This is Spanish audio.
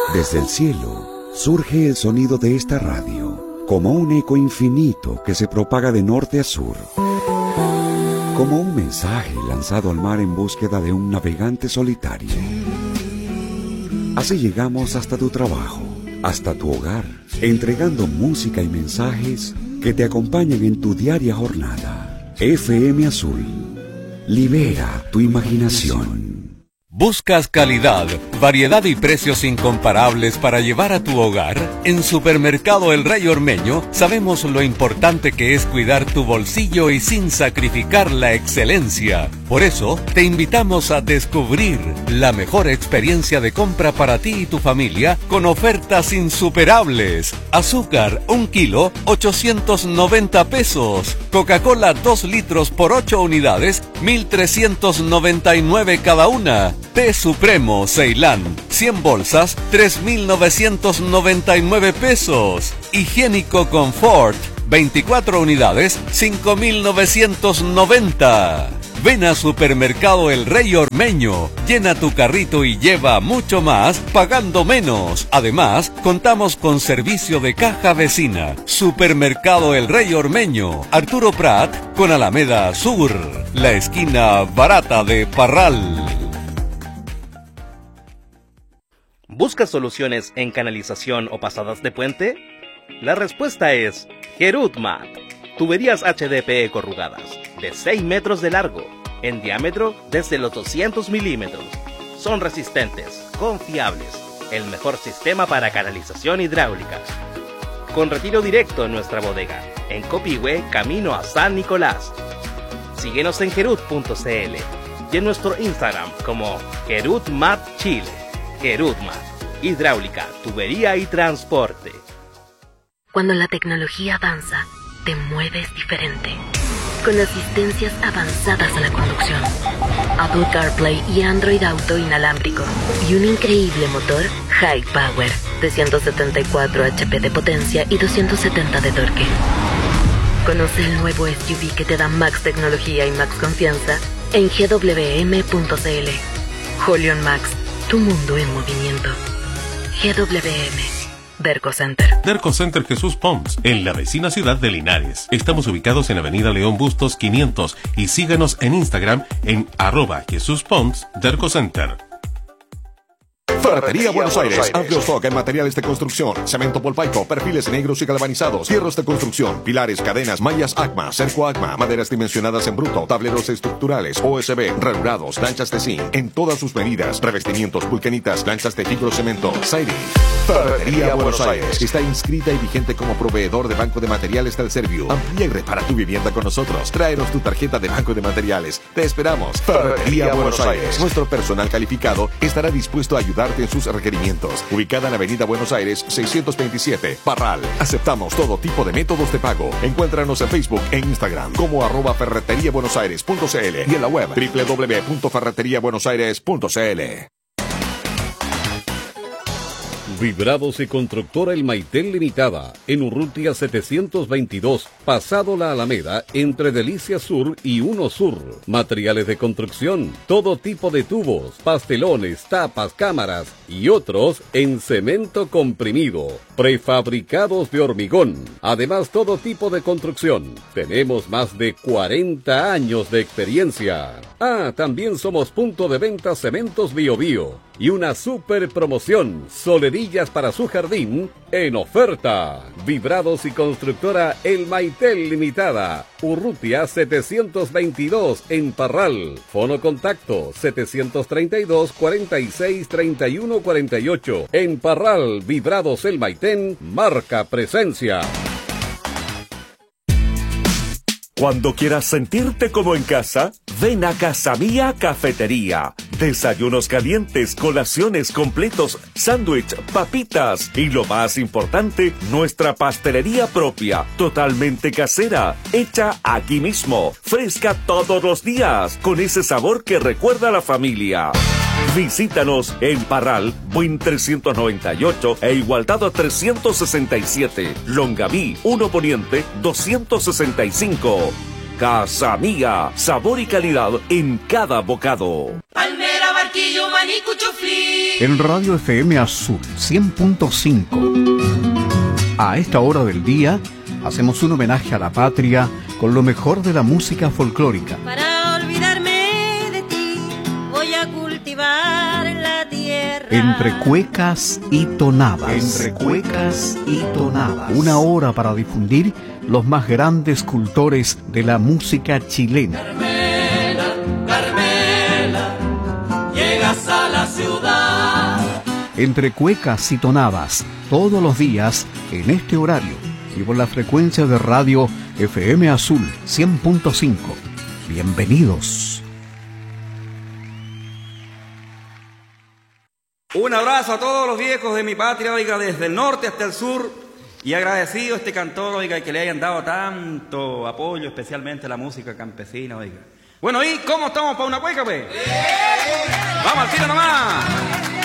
Desde el cielo surge el sonido de esta radio, como un eco infinito que se propaga de norte a sur, como un mensaje lanzado al mar en búsqueda de un navegante solitario. Así llegamos hasta tu trabajo, hasta tu hogar, entregando música y mensajes que te acompañan en tu diaria jornada. FM Azul, libera tu imaginación. ¿Buscas calidad, variedad y precios incomparables para llevar a tu hogar? En Supermercado El Rey Ormeño sabemos lo importante que es cuidar tu bolsillo y sin sacrificar la excelencia. Por eso, te invitamos a descubrir la mejor experiencia de compra para ti y tu familia con ofertas insuperables. Azúcar, 1 kilo, 890 pesos. Coca-Cola, 2 litros por 8 unidades, 1.399 cada una. Té Supremo Ceilán, 100 bolsas, 3.999 pesos. Higiénico Confort, 24 unidades, 5.990. Ven a Supermercado El Rey Ormeño, llena tu carrito y lleva mucho más pagando menos. Además, contamos con servicio de caja vecina. Supermercado El Rey Ormeño, Arturo Prat con Alameda Sur, la esquina barata de Parral. ¿Buscas soluciones en canalización o pasadas de puente? La respuesta es Gerutmat. Tuberías HDPE corrugadas, de 6 metros de largo, en diámetro desde los 200 milímetros. Son resistentes, confiables, el mejor sistema para canalización hidráulica. Con retiro directo en nuestra bodega, en Copihue, camino a San Nicolás. Síguenos en gerut.cl y en nuestro Instagram como Gerutmat Chile. Gerutmat, hidráulica, tubería y transporte. Cuando la tecnología avanza, te mueves diferente. Con asistencias avanzadas a la conducción, Apple CarPlay y Android Auto inalámbrico, y un increíble motor High Power de 174 HP de potencia y 270 de torque. Conoce el nuevo SUV que te da Max tecnología y Max confianza en gwm.cl. Holion Max, tu mundo en movimiento. GWM. Derco Center. Derco Center Jesús Pons, en la vecina ciudad de Linares. Estamos ubicados en Avenida León Bustos 500 y síganos en Instagram en @JesúsPons Derco Center. Ferretería Buenos Aires, amplio stock en materiales de construcción, cemento polpaico, perfiles negros y galvanizados, hierros de construcción, pilares, cadenas, mallas ACMA, cerco ACMA, maderas dimensionadas en bruto, tableros estructurales, OSB, ranurados, lanchas de zinc, en todas sus medidas, revestimientos, vulcanitas, lanchas de fibrocemento, siding. Ferretería Buenos Aires está inscrita y vigente como proveedor de Banco de Materiales del Serviu. Amplía y repara tu vivienda con nosotros. Tráenos tu tarjeta de Banco de Materiales. Te esperamos. Ferretería Buenos Aires. Nuestro personal calificado estará dispuesto a ayudarte en sus requerimientos. Ubicada en Avenida Buenos Aires 627, Parral. Aceptamos todo tipo de métodos de pago. Encuéntranos en Facebook e Instagram como @ferreteriabuenosaires.cl y en la web www.ferreteriabuenosaires.cl. Vibrados y Constructora El Maitel Limitada, en Urrutia 722, pasado la Alameda, entre Delicia Sur y Uno Sur. Materiales de construcción, todo tipo de tubos, pastelones, tapas, cámaras y otros en cemento comprimido. Prefabricados de hormigón. Además, todo tipo de construcción. Tenemos más de 40 años de experiencia. También somos punto de venta Cementos Bio Bio. Y una super promoción, solerillas para su jardín en oferta. Vibrados y Constructora El Maitel Limitada, Urrutia 722 en Parral. Fono contacto 732 46 31 48. En Parral, Vibrados El Maitén, marca presencia. Cuando quieras sentirte como en casa, ven a Casa Mía Cafetería. Desayunos calientes, colaciones completos, sándwich, papitas y lo más importante, nuestra pastelería propia, totalmente casera, hecha aquí mismo, fresca todos los días, con ese sabor que recuerda a la familia. Visítanos en Parral, Buin 398 e Igualdad 367, Longaví 1 Poniente 265. Casa Mía, sabor y calidad en cada bocado. Palmera, Barquillo, En Radio FM Azul 100.5. A esta hora del día hacemos un homenaje a la patria con lo mejor de la música folclórica. Para olvidarme de ti voy a cultivar la tierra. Entre cuecas y tonadas. Entre cuecas y tonadas. Una hora para difundir los más grandes cultores de la música chilena. Carmela, Carmela, llegas a la ciudad. Entre cuecas y tonadas, todos los días en este horario y por la frecuencia de radio FM Azul 100.5. Bienvenidos. Un abrazo a todos los viejos de mi patria, oiga, desde el norte hasta el sur, y agradecido a este cantor, oiga, que le hayan dado tanto apoyo, especialmente a la música campesina, oiga. Bueno, ¿y cómo estamos para una cueca, pues? ¡Vamos al tiro nomás!